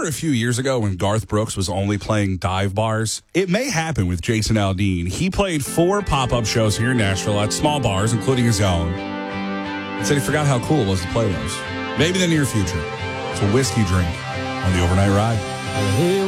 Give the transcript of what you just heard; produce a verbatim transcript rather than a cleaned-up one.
remember a few years ago when Garth Brooks was only playing dive bars? It may happen with Jason Aldean. He played four pop-up shows here in Nashville at small bars, including his own. He said he forgot how cool it was to play those. Maybe in the near future. It's a whiskey drink on the Overnight Ride.